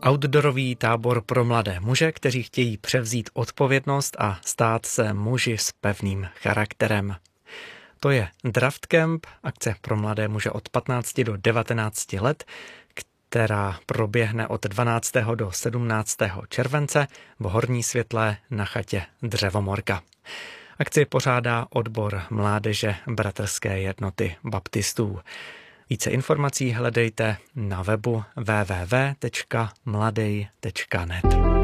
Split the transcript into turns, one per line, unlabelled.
Outdoorový tábor pro mladé muže, kteří chtějí převzít odpovědnost a stát se muži s pevným charakterem. To je Draft Camp, akce pro mladé muže od 15 do 19 let, která proběhne od 12. do 17. července v Horní Světlé na chatě Dřevomorka. Akci pořádá odbor mládeže Bratrské jednoty baptistů. Více informací hledejte na webu www.mladej.net.